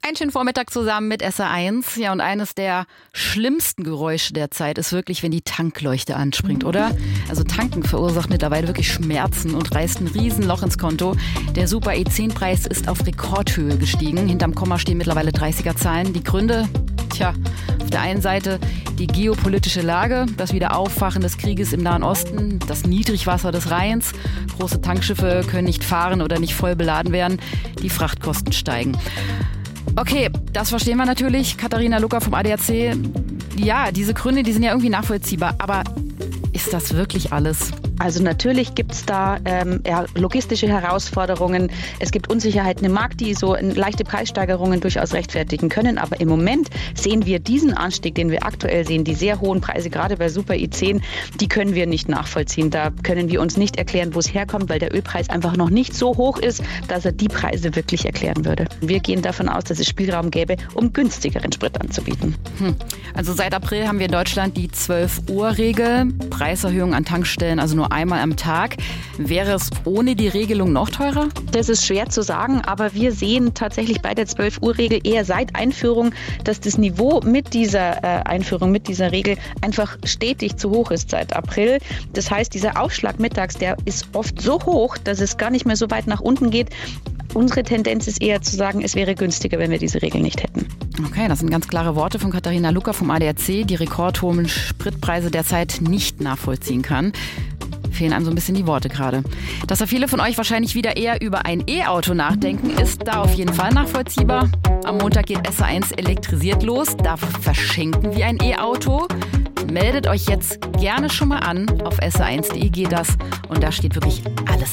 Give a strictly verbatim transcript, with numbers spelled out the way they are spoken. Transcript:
Einen schönen Vormittag zusammen mit S R eins. Ja, und eines der schlimmsten Geräusche der Zeit ist wirklich, wenn die Tankleuchte anspringt, oder? Also tanken verursacht mittlerweile wirklich Schmerzen und reißt ein Riesenloch ins Konto. Der Super E zehn Preis ist auf Rekordhöhe gestiegen. Hinterm Komma stehen mittlerweile dreißiger-Zahlen. Die Gründe? Tja, auf der einen Seite die geopolitische Lage, das Wiederauffachen des Krieges im Nahen Osten, das Niedrigwasser des Rheins. Große Tankschiffe können nicht fahren oder nicht voll beladen werden. Die Frachtkosten steigen. Okay, das verstehen wir natürlich. Katharina Lucker vom A D A C. Ja, diese Gründe, die sind ja irgendwie nachvollziehbar. Aber ist das wirklich alles? Also natürlich gibt es da ähm, ja, logistische Herausforderungen. Es gibt Unsicherheiten im Markt, die so leichte Preissteigerungen durchaus rechtfertigen können. Aber im Moment sehen wir diesen Anstieg, den wir aktuell sehen, die sehr hohen Preise, gerade bei Super E zehn, die können wir nicht nachvollziehen. Da können wir uns nicht erklären, wo es herkommt, weil der Ölpreis einfach noch nicht so hoch ist, dass er die Preise wirklich erklären würde. Wir gehen davon aus, dass es Spielraum gäbe, um günstigeren Sprit anzubieten. Hm. Also seit April haben wir in Deutschland die zwölf Uhr Regel. Preiserhöhung an Tankstellen, also nur einmal am Tag. Wäre es ohne die Regelung noch teurer? Das ist schwer zu sagen, aber wir sehen tatsächlich bei der zwölf Uhr Regel eher seit Einführung, dass das Niveau mit dieser äh, Einführung, mit dieser Regel einfach stetig zu hoch ist seit April. Das heißt, dieser Aufschlag mittags, der ist oft so hoch, dass es gar nicht mehr so weit nach unten geht. Unsere Tendenz ist eher zu sagen, es wäre günstiger, wenn wir diese Regel nicht hätten. Okay, das sind ganz klare Worte von Katharina Lucker vom A D A C, die rekordhohen Spritpreise derzeit nicht nachvollziehen kann. Fehlen einem so ein bisschen die Worte gerade. Dass da viele von euch wahrscheinlich wieder eher über ein E-Auto nachdenken, ist da auf jeden Fall nachvollziehbar. Am Montag geht S R eins elektrisiert los. Dafür verschenken wir ein E-Auto. Meldet euch jetzt gerne schon mal an. Auf S R eins punkt de geht das. Und da steht wirklich alles